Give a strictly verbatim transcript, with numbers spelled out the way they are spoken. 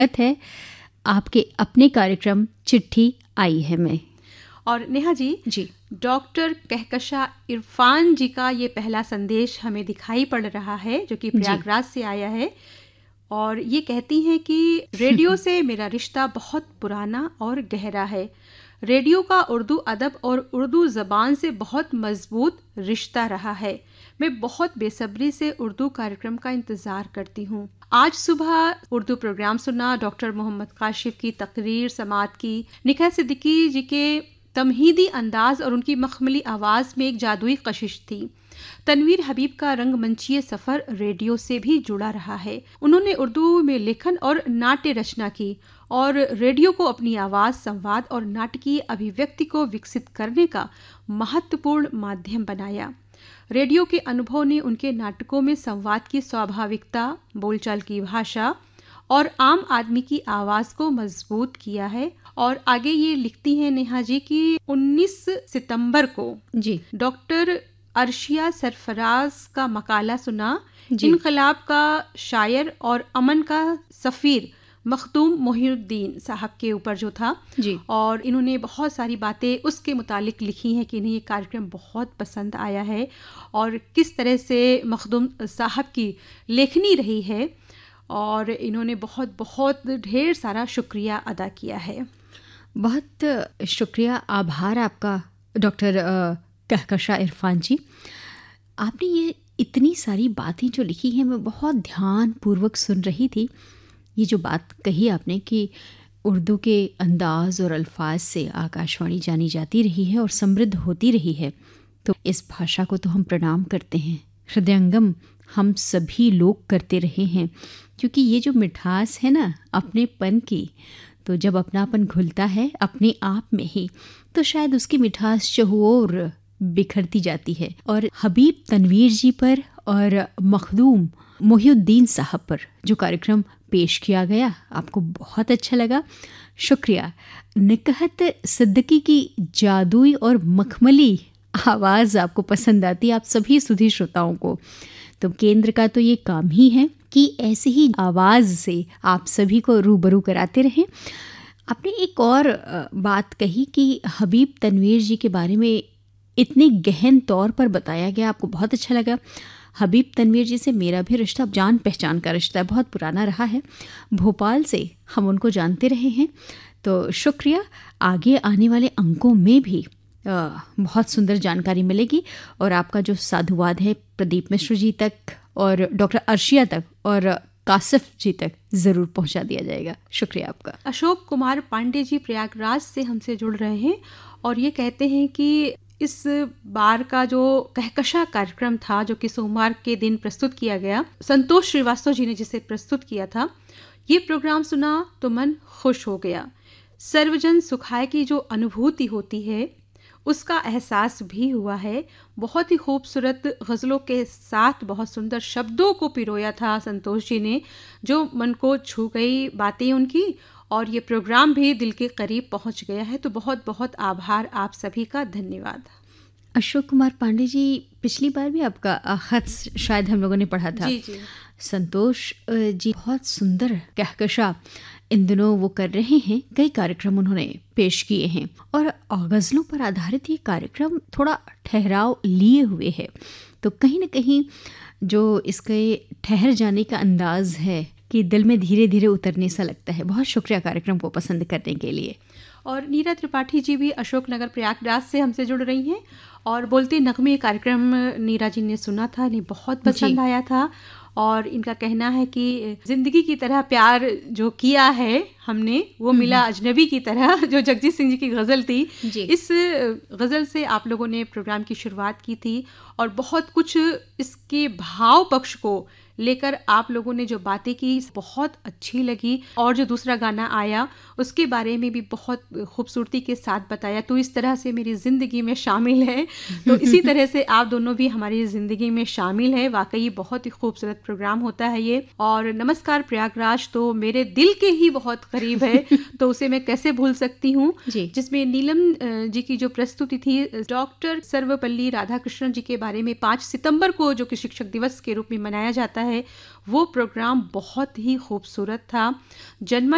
स्वागत है आपके अपने कार्यक्रम चिट्ठी आई है में। और नेहा जी जी डॉक्टर कहकशा इरफान जी का ये पहला संदेश हमें दिखाई पड़ रहा है, जो कि प्रयागराज से आया है। और ये कहती हैं कि रेडियो से मेरा रिश्ता बहुत पुराना और गहरा है। रेडियो का उर्दू अदब और उर्दू ज़बान से बहुत मजबूत रिश्ता रहा है। मैं बहुत बेसब्री से उर्दू कार्यक्रम का इंतज़ार करती हूँ। आज सुबह उर्दू प्रोग्राम सुना, डॉक्टर मोहम्मद काशिफ की तकरीर समात की, निखा सिद्दीकी जी के तमहीदी अंदाज और उनकी मखमली आवाज़ में एक जादुई कशिश थी। तनवीर हबीब का रंगमंचीय सफ़र रेडियो से भी जुड़ा रहा है। उन्होंने उर्दू में लेखन और नाट्य रचना की और रेडियो को अपनी आवाज़, संवाद और नाटकीय अभिव्यक्ति को विकसित करने का महत्वपूर्ण माध्यम बनाया। रेडियो के अनुभव ने उनके नाटकों में संवाद की स्वाभाविकता, बोलचाल की भाषा और आम आदमी की आवाज़ को मजबूत किया है। और आगे ये लिखती हैं नेहा जी कि उन्नीस सितंबर को जी डॉक्टर अर्शिया सरफराज का मकाला सुना। इनकलाब का शायर और अमन का सफ़ीर मखदूम मोहिउद्दीन साहब के ऊपर जो था जी और इन्होंने बहुत सारी बातें उसके मुतालिक लिखी हैं कि इन्हें ये कार्यक्रम बहुत पसंद आया है और किस तरह से मखदूम साहब की लेखनी रही है। और इन्होंने बहुत बहुत ढेर सारा शुक्रिया अदा किया है। बहुत शुक्रिया, आभार आपका डॉक्टर कहकशा इरफान जी। आपने ये इतनी सारी बातें जो लिखी हैं मैं बहुत ध्यानपूर्वक सुन रही थी। ये जो बात कही आपने कि उर्दू के अंदाज़ और अल्फाज से आकाशवाणी जानी जाती रही है और समृद्ध होती रही है, तो इस भाषा को तो हम प्रणाम करते हैं। हृदयंगम हम सभी लोग करते रहे हैं, क्योंकि ये जो मिठास है ना अपनेपन की, तो जब अपनापन घुलता है अपने आप में ही, तो शायद उसकी मिठास चहुओर बिखरती जाती है। और हबीब तनवीर जी पर और मखदूम मोहिउद्दीन साहब पर जो कार्यक्रम पेश किया गया आपको बहुत अच्छा लगा, शुक्रिया। निकहत सिद्दीकी की जादुई और मखमली आवाज़ आपको पसंद आती, आप सभी सुधी श्रोताओं को। तो केंद्र का तो ये काम ही है कि ऐसे ही आवाज़ से आप सभी को रूबरू कराते रहें। आपने एक और बात कही कि हबीब तनवीर जी के बारे में इतने गहन तौर पर बताया गया, आपको बहुत अच्छा लगा। हबीब तनवीर जी से मेरा भी रिश्ता जान पहचान का रिश्ता है, बहुत पुराना रहा है। भोपाल से हम उनको जानते रहे हैं, तो शुक्रिया। आगे आने वाले अंकों में भी आ, बहुत सुंदर जानकारी मिलेगी और आपका जो साधुवाद है प्रदीप मिश्र जी तक और डॉक्टर अर्शिया तक और कासिफ जी तक ज़रूर पहुंचा दिया जाएगा। शुक्रिया आपका। अशोक कुमार पांडे जी प्रयागराज से हमसे जुड़ रहे हैं और ये कहते हैं कि इस बार का जो कहकशा कार्यक्रम था, जो कि सोमवार के दिन प्रस्तुत किया गया, संतोष श्रीवास्तव जी ने जिसे प्रस्तुत किया था, ये प्रोग्राम सुना तो मन खुश हो गया। सर्वजन सुखाय की जो अनुभूति होती है उसका एहसास भी हुआ है। बहुत ही खूबसूरत गज़लों के साथ बहुत सुंदर शब्दों को पिरोया था संतोष जी ने, जो मन को छू गई बातें उनकी, और ये प्रोग्राम भी दिल के करीब पहुंच गया है। तो बहुत बहुत आभार आप सभी का, धन्यवाद। अशोक कुमार पांडे जी, पिछली बार भी आपका खत शायद हम लोगों ने पढ़ा था। जी जी संतोष जी बहुत सुंदर कहकशा इन दिनों वो कर रहे हैं, कई कार्यक्रम उन्होंने पेश किए हैं और गज़लों पर आधारित ये कार्यक्रम थोड़ा ठहराव लिए हुए है, तो कहीं ना कहीं जो इसके ठहर जाने का अंदाज़ है कि दिल में धीरे धीरे उतरने सा लगता है। बहुत शुक्रिया कार्यक्रम को पसंद करने के लिए। और नीरा त्रिपाठी जी भी अशोकनगर प्रयागराज से हमसे जुड़ रही हैं और बोलते नगमे कार्यक्रम नीरा जी ने सुना था, इन्हें बहुत पसंद आया था और इनका कहना है कि ज़िंदगी की तरह प्यार जो किया है हमने वो मिला अजनबी की तरह, जो जगजीत सिंह जी की गज़ल थी। इस गज़ल से आप लोगों ने प्रोग्राम की शुरुआत की थी और बहुत कुछ इसके भाव पक्ष को लेकर आप लोगों ने जो बातें की बहुत अच्छी लगी। और जो दूसरा गाना आया उसके बारे में भी बहुत खूबसूरती के साथ बताया, तो इस तरह से मेरी ज़िंदगी में शामिल है। तो इसी तरह से आप दोनों भी हमारी ज़िंदगी में शामिल है। वाकई बहुत ही खूबसूरत प्रोग्राम होता है ये। और नमस्कार प्रयागराज तो मेरे दिल के ही बहुत करीब है, तो उसे मैं कैसे भूल सकती हूँ, जिसमें नीलम जी की जो प्रस्तुति थी डॉक्टर सर्वपल्ली राधाकृष्णन जी के बारे में पाँच सितंबर को जो कि शिक्षक दिवस के रूप में मनाया जाता है, वो प्रोग्राम बहुत ही खूबसूरत था। जन्मा